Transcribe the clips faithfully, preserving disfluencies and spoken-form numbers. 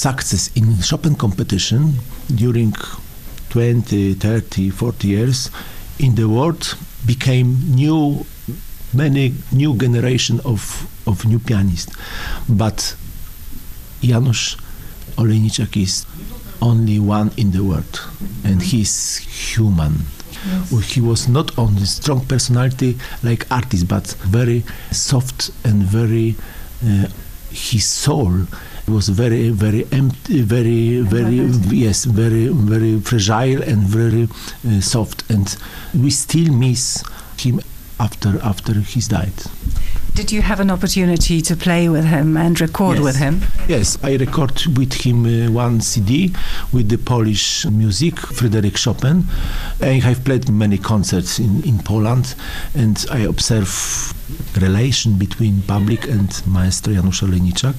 success in Chopin competition during twenty, thirty, forty years in the world became new, many new generation of, of new pianists. But Janusz Olejniczak is only one in the world, and he's human. Yes. He was not only strong personality like artist, but very soft and very, uh, his soul was very, very empty, very, very, yes, very, very fragile and very uh, soft. And we still miss him after after he's died. Did you have an opportunity to play with him and record yes. with him? Yes, I recorded with him uh, one C D with the Polish music, Frédéric Chopin. I have played many concerts in, in Poland, and I observe relation between public and Maestro Janusz Olejniczak.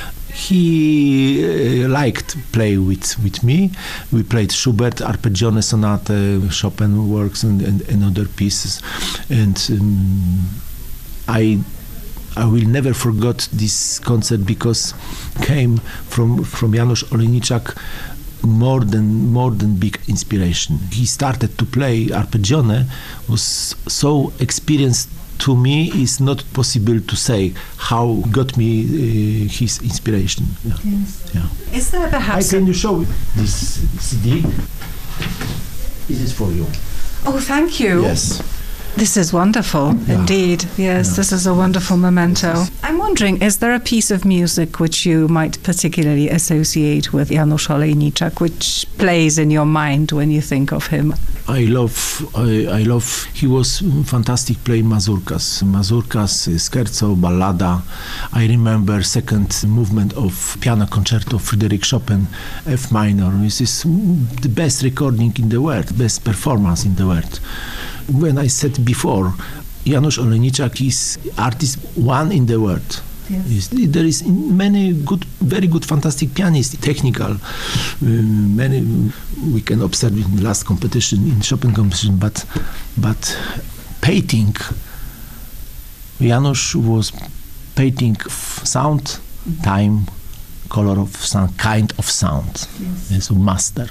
He uh, liked play with, with me. We played Schubert, Arpeggione Sonata, Chopin works, and, and, and other pieces. And um, I I will never forget this concert because came from from Janusz Olejniczak more than more than big inspiration. He started to play Arpeggione, was so experienced. To me, it's not possible to say how got me uh, his inspiration. Yeah. Yes. Yeah. Is there perhaps? I can you show this C D? This is for you. Oh, thank you. Yes. This is wonderful, yeah. indeed. Yes, yeah. This is a wonderful memento. I'm wondering, is there a piece of music which you might particularly associate with Janusz Olejniczak, which plays in your mind when you think of him? I love, I, I love, he was fantastic playing mazurkas. Mazurkas, scherzo, ballada. I remember second movement of piano concerto of Frédéric Chopin, F minor. This is the best recording in the world, best performance in the world. When I said before, Janusz Olejniczak is artist one in the world. Yes. There is many good, very good, fantastic pianists, technical. Um, many we can observe in the last competition, in Chopin competition, but but painting. Janusz was painting sound, time, color of some kind of sound. Yes, yes, a master.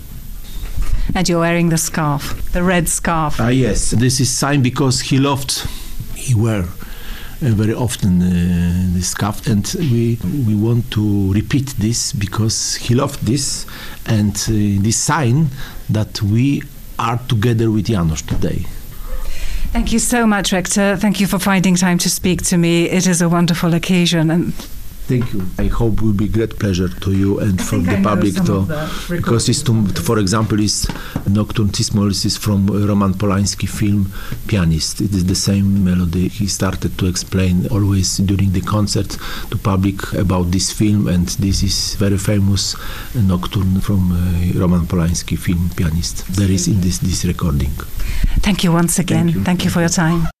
And you're wearing the scarf, the red scarf. Ah, yes. This is sign because he loved, he wear uh, very often uh, the scarf, and we we want to repeat this because he loved this, and uh, this sign that we are together with Janusz today. Thank you so much, Rector. Thank you for finding time to speak to me. It is a wonderful occasion. And thank you. I hope it will be great pleasure to you and for the public to, because it's to, for example, is Nocturne Cismol is from Roman Polański film Pianist. It is the same melody. He started to explain always during the concert to public about this film, and this is very famous Nocturne from uh, Roman Polański film Pianist. There is in this this recording. Thank you once again. Thank you, Thank you for your time.